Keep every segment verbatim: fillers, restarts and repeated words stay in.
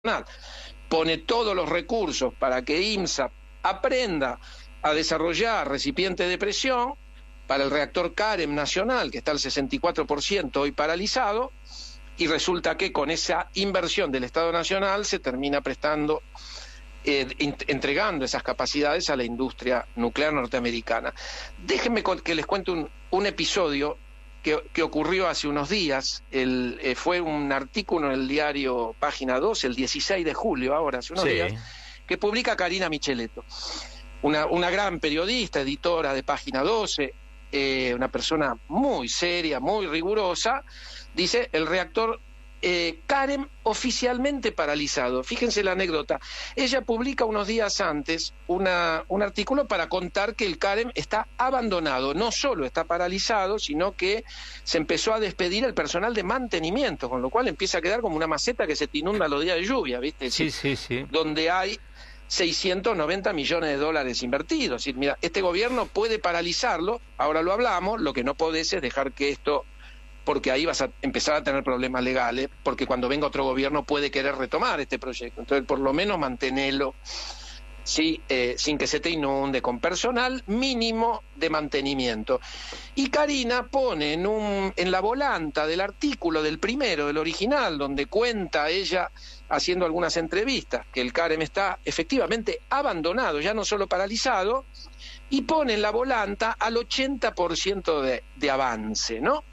pone todos los recursos para que INSAP aprenda a desarrollar recipientes de presión para el reactor CAREM nacional, que está al sesenta y cuatro por ciento hoy paralizado, y resulta que con esa inversión del Estado Nacional se termina prestando, eh, entregando esas capacidades a la industria nuclear norteamericana. Déjenme que les cuente un, un episodio que, que ocurrió hace unos días. El, eh, fue un artículo en el diario Página dos, el dieciséis de julio, ahora, hace unos sí. días, que publica Karina Micheletto, una, una gran periodista, editora de Página doce, eh, una persona muy seria, muy rigurosa. Dice, el reactor eh, CAREM oficialmente paralizado. Fíjense la anécdota. Ella publica unos días antes una, un artículo para contar que el CAREM está abandonado. No solo está paralizado, sino que se empezó a despedir el personal de mantenimiento, con lo cual empieza a quedar como una maceta que se te inunda los días de lluvia, ¿viste? Sí, sí, sí. Donde hay seiscientos noventa millones de dólares invertidos. Es decir, mira, este gobierno puede paralizarlo, ahora lo hablamos, lo que no podés es dejar que esto, porque ahí vas a empezar a tener problemas legales, porque cuando venga otro gobierno puede querer retomar este proyecto. Entonces, por lo menos mantenelo, ¿sí? eh, sin que se te inunde, con personal mínimo de mantenimiento. Y Karina pone en, un, en la volanta del artículo, del primero, del original, donde cuenta ella haciendo algunas entrevistas, que el CAREM está efectivamente abandonado, ya no solo paralizado, y pone en la volanta al ochenta por ciento de, de avance, ¿no?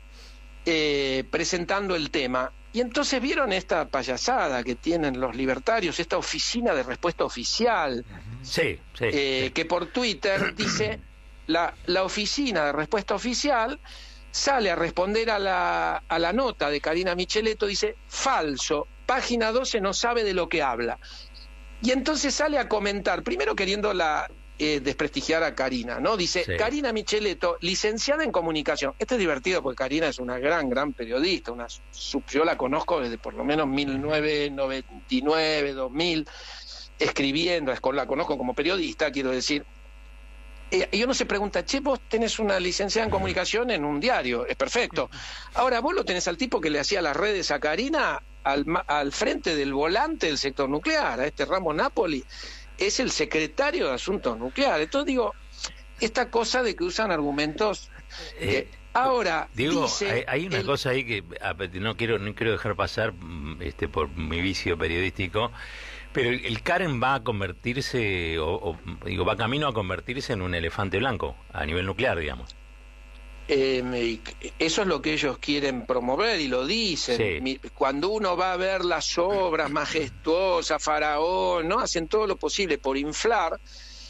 Eh, presentando el tema. Y entonces vieron esta payasada que tienen los libertarios, esta oficina de respuesta oficial, sí, sí, eh, sí. que por Twitter dice, la, la oficina de respuesta oficial sale a responder a la, a la nota de Karina Micheletto, dice, falso, Página doce no sabe de lo que habla. Y entonces sale a comentar, primero queriendo la... Eh, desprestigiar a Karina, ¿no? Dice, sí. Karina Micheletto, licenciada en comunicación. Esto es divertido porque Karina es una gran, gran periodista, una sub, yo la conozco desde por lo menos mil novecientos noventa y nueve, dos mil, escribiendo, la conozco como periodista, quiero decir. Eh, y uno se pregunta, che, vos tenés una licenciada en comunicación en un diario, es perfecto. Ahora, vos lo tenés al tipo que le hacía las redes a Karina al, al frente del volante del sector nuclear, a este Ramo Napoli. Es el secretario de Asuntos Nucleares. Entonces digo, esta cosa de que usan argumentos... Eh, ahora, Diego, dice hay, hay una el... cosa ahí que no quiero no quiero dejar pasar este por mi vicio periodístico, pero el, el CAREM va a convertirse, o, o digo, va camino a convertirse en un elefante blanco, a nivel nuclear, digamos. Eh, eso es lo que ellos quieren promover y lo dicen. Sí. Cuando uno va a ver las obras majestuosas, Faraón, ¿no? Hacen todo lo posible por inflar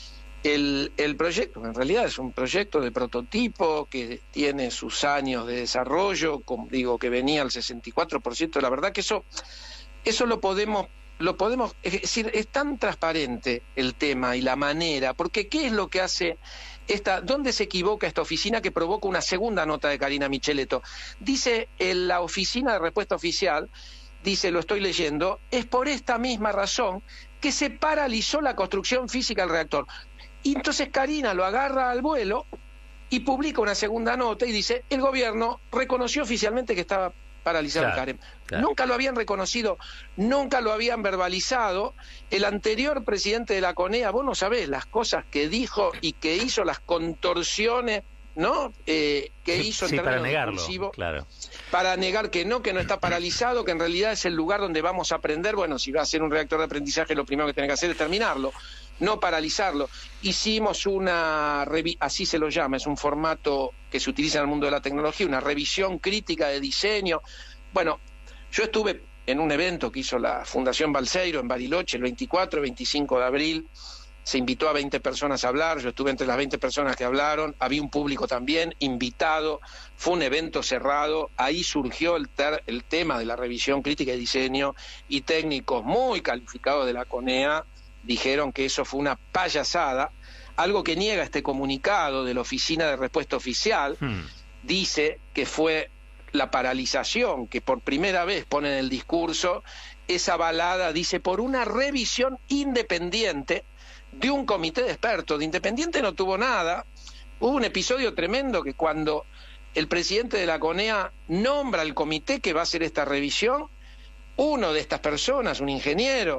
el, el proyecto. En realidad es un proyecto de prototipo que tiene sus años de desarrollo, como digo, que venía al sesenta y cuatro por ciento. La verdad que eso, eso lo podemos... Lo podemos, es decir, es tan transparente el tema y la manera, porque ¿qué es lo que hace esta, dónde se equivoca esta oficina que provoca una segunda nota de Karina Micheletto? Dice en la oficina de respuesta oficial, dice, lo estoy leyendo, es por esta misma razón que se paralizó la construcción física del reactor. Y entonces Karina lo agarra al vuelo y publica una segunda nota y dice, el gobierno reconoció oficialmente que estaba paralizado el CAREM. Claro. Nunca lo habían reconocido, nunca lo habían verbalizado. El anterior presidente de la CONEA, vos no sabés las cosas que dijo y que hizo, las contorsiones, ¿no? Eh, que sí, hizo en sí, términos para negarlo, discursivos, claro. Para negar que no, que no está paralizado, que en realidad es el lugar donde vamos a aprender. Bueno, si va a ser un reactor de aprendizaje, lo primero que tiene que hacer es terminarlo, no paralizarlo. Hicimos una, así se lo llama, es un formato que se utiliza en el mundo de la tecnología, una revisión crítica de diseño. Bueno, yo estuve en un evento que hizo la Fundación Balseiro en Bariloche el veinticuatro y veinticinco de abril, se invitó a veinte personas a hablar, yo estuve entre las veinte personas que hablaron, había un público también invitado, fue un evento cerrado, ahí surgió el, ter, el tema de la revisión crítica de diseño y técnicos muy calificados de la CONEA dijeron que eso fue una payasada, algo que niega este comunicado de la Oficina de Respuesta Oficial, hmm. dice que fue la paralización, que por primera vez pone en el discurso, es avalada, dice, por una revisión independiente de un comité de expertos. De independiente no tuvo nada. Hubo un episodio tremendo que cuando el presidente de la CONEA nombra el comité que va a hacer esta revisión, uno de estas personas, un ingeniero,